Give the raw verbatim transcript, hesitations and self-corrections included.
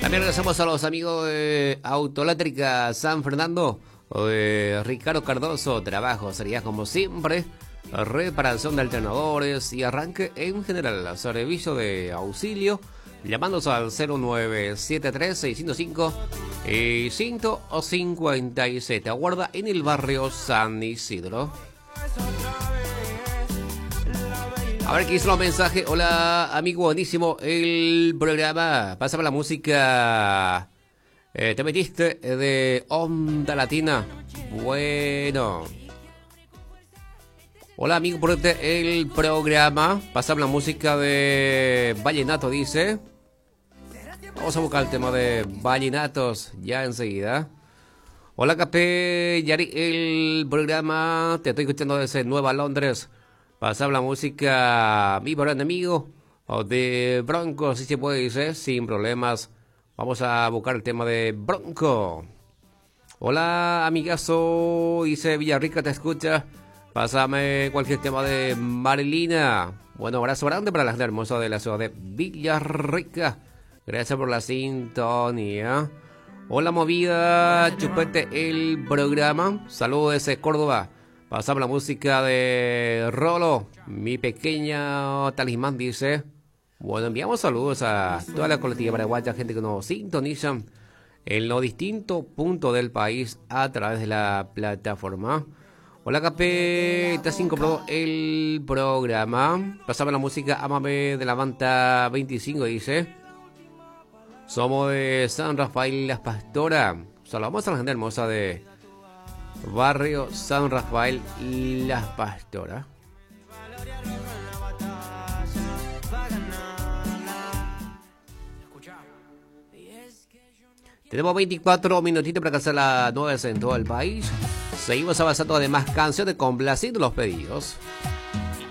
También agradecemos a los amigos de Autoeléctrica San Fernando, de Ricardo Cardoso. Trabajo sería como siempre, reparación de alternadores y arranque en general. Servicio de auxilio, llamándose al cero nueve siete tres seis cero cinco ciento cincuenta y seis. Aguarda en el barrio San Isidro. A ver qué hizo los mensajes. Hola, amigo, buenísimo el programa. Pásame la música. Eh, ¿Te metiste de Onda Latina? Bueno. Hola, amigo, ponete el programa. Pásame la música de Vallenato, dice. Vamos a buscar el tema de Vallenatos ya enseguida. Hola, Capé, Yari, el programa. Te estoy escuchando desde Nueva Londres. Pasar la música, mi buen amigo, o de Bronco, si se puede decir, sin problemas. Vamos a buscar el tema de Bronco. Hola, amigazo, dice Villarrica, te escucha. Pásame cualquier tema de Marilina. Bueno, abrazo grande para la gente hermosa de la ciudad de Villarrica. Gracias por la sintonía. Hola, movida, chupete el programa. Saludos desde Córdoba. Pasamos la música de Rolo, mi pequeña talismán, dice. Bueno, enviamos saludos a toda la colectiva paraguaya, gente que nos sintoniza en los distintos puntos del país a través de la plataforma. Hola, Capé, te has incorporado el programa. Pasamos la música Ámame de la banda veinticinco, dice. Somos de San Rafael Las Pastoras. Saludamos a la gente hermosa de Barrio San Rafael Las Pastoras. Tenemos veinticuatro minutitos para alcanzar las nueve en todo el país. Seguimos avanzando, además canciones complaciendo los pedidos.